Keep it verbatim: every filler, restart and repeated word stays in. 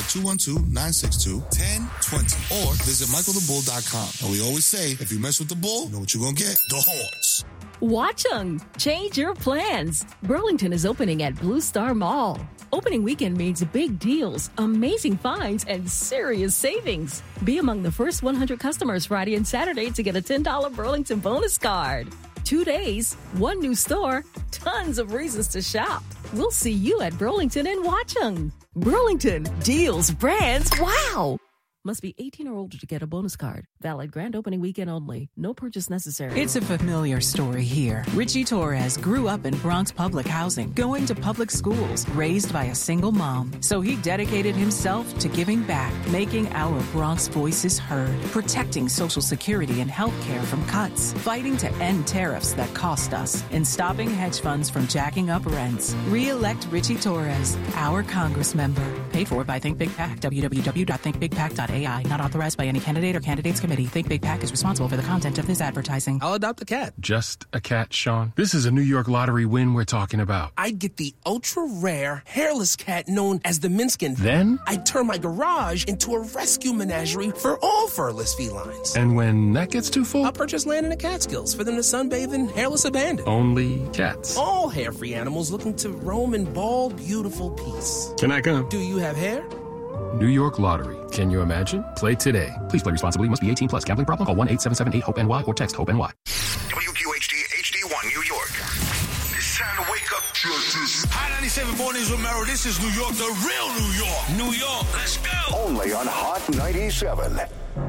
two one two, nine six two, one zero two zero or visit michael the bull dot com. And we always say, if you mess with the bull, you know what you're going to get. The horns. Watchung. Change your plans. Burlington is opening at Blue Star Mall. Opening weekend means big deals, amazing finds, and serious savings. Be among the first one hundred customers Friday and Saturday to get a ten dollars Burlington bonus card. Two days, one new store, tons of reasons to shop. We'll see you at Burlington and Watchung. Burlington, deals, brands, wow! Must be eighteen or older to get a bonus card. Valid grand opening weekend only. No purchase necessary. It's a familiar story here. Richie Torres grew up in Bronx public housing, going to public schools, raised by a single mom. So he dedicated himself to giving back, making our Bronx voices heard, protecting Social Security and health care from cuts, fighting to end tariffs that cost us, and stopping hedge funds from jacking up rents. Re-elect Richie Torres, our Congress member. Paid for by Think Big PAC. w w w dot think big pac dot a i. Not authorized by any candidate or candidates committee. Think Big PAC is responsible for the content of this advertising. I'll adopt a cat. Just a cat, Sean? This is a New York lottery win we're talking about. I'd get the ultra-rare, hairless cat known as the Minskin. Then? I'd turn my garage into a rescue menagerie for all furless felines. And when that gets too full? I'll purchase land in the Catskills for them to sunbathe in hairless abandon. Only cats. All hair-free animals looking to roam in bald, beautiful peace. Can I come? Do you have hair? New York Lottery. Can you imagine? Play today. Please play responsibly. Must be eighteen plus. Gambling problem? Call one eight seven seven eight hope N Y or text HOPE-N Y. W Q H D H D one New York. It's time to wake up. Hot ninety-seven Mornings with Merrill. This is New York, the real New York. New York, let's go. Only on Hot ninety-seven.